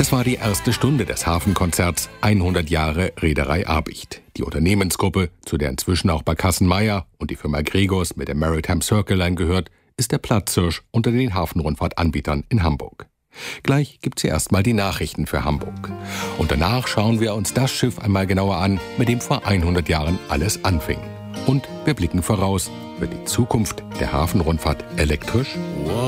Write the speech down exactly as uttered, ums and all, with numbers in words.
Es war die erste Stunde des Hafenkonzerts hundert Jahre Reederei Abicht. Die Unternehmensgruppe, zu der inzwischen auch Barkassen-Meyer und die Firma Gregos mit der Maritime Circle Line gehört, ist der Platzhirsch unter den Hafenrundfahrtanbietern in Hamburg. Gleich gibt's hier erstmal die Nachrichten für Hamburg. Und danach schauen wir uns das Schiff einmal genauer an, mit dem vor hundert Jahren alles anfing. Und wir blicken voraus. Wird die Zukunft der Hafenrundfahrt elektrisch?